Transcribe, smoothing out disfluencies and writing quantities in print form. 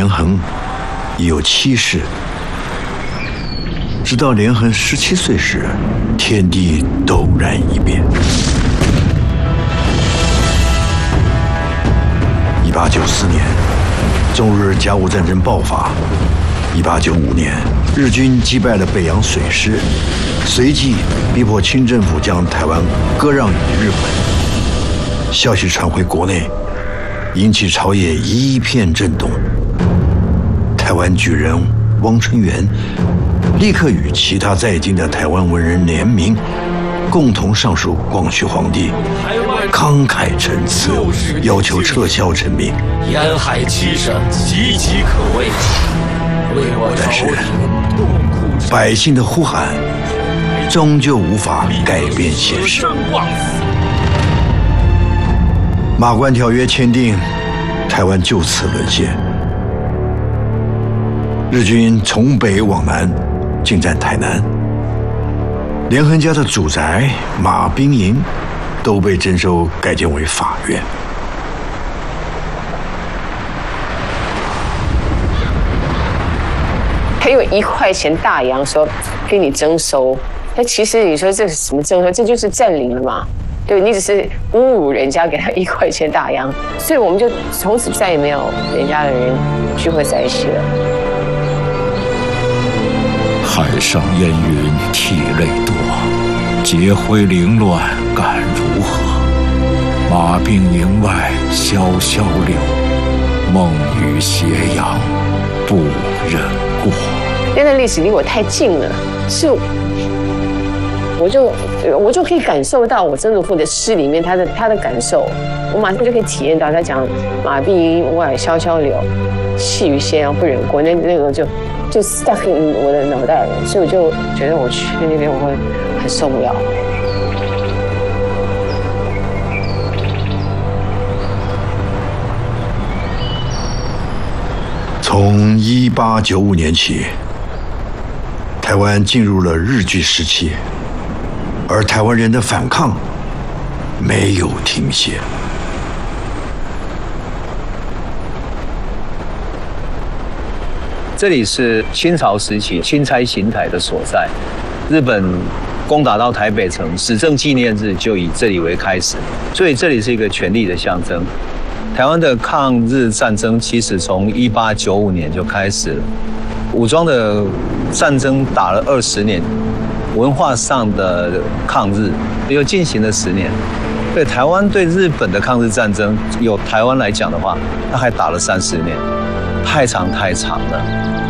连横已有7世，直到连横17岁时，天地陡然一变。1894年，中日甲午战争爆发。1895年，日军击败了北洋水师，随即逼迫清政府将台湾割让予日本。消息传回国内，引起朝野一片震动。台湾举人汪春元立刻与其他在京的台湾文人联名，共同上书光绪皇帝，慷慨陈词，要求撤销陈命。 沿海7省岌岌可危， 但是百姓的呼喊终究无法改变现实。马关条约签订，台湾就此沦陷。日军从北往南进占台南，连横家的祖宅马兵营都被征收改建为法院。 还有1块钱大洋说给你征收，那其实你说这是什么征收？这就是占领了嘛？对，你只是侮辱人家，给他1块钱大洋，所以我们就从此再也没有人家的人聚会在一起了。 海上烟云涕泪多，劫灰凌乱感如何？马兵营外萧萧柳，梦与斜阳不忍过。 那段历史离我太近了，是我就可以感受到我曾祖父的诗里面他的感受，我马上就可以体验到他讲马兵营外萧萧柳，气与斜阳不忍过，那个就stuck in我的脑袋了，所以我就觉得我去那边我会很受不了。 从1895年起，台湾进入了日据时期，而台湾人的反抗没有停歇。 这里是清朝时期钦差行台的所在，日本攻打到台北城，始政纪念日就以这里为开始，所以这里是一个权力的象征。台湾的抗日战争其实从1895年就开始了，武装的战争打了20年，文化上的抗日又进行了10年。对台湾对日本的抗日战争，有台湾来讲的话，它还打了30年，太长了。